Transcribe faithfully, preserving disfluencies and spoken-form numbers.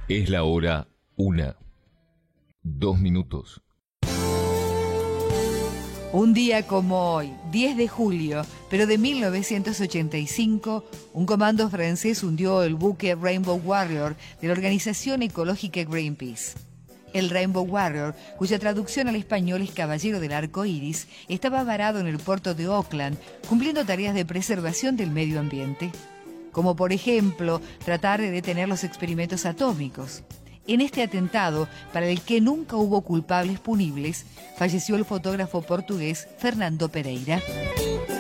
Es la hora una. Dos minutos. Un día como hoy, diez de julio, pero de mil novecientos ochenta y cinco, un comando francés hundió el buque Rainbow Warrior de la organización ecológica Greenpeace. El Rainbow Warrior, cuya traducción al español es Caballero del Arco Iris, estaba varado en el puerto de Auckland, cumpliendo tareas de preservación del medio ambiente, como por ejemplo tratar de detener los experimentos atómicos. En este atentado, para el que nunca hubo culpables punibles, falleció el fotógrafo portugués Fernando Pereira.